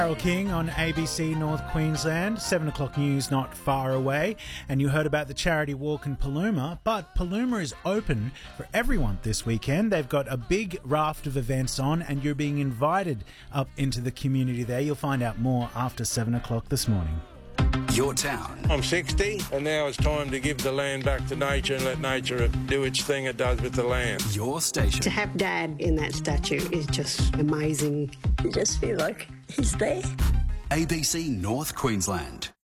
Carol King on ABC North Queensland, 7 o'clock news not far away, and you heard about the charity walk in Paluma, but Paluma is open for everyone this weekend. They've got a big raft of events on and you're being invited up into the community there. You'll find out more after 7 o'clock this morning. Your town. I'm 60 and now it's time to give the land back to nature and let nature do its thing it does with the land. Your station. To have Dad in that statue is just amazing. You just feel like he's there. ABC North Queensland.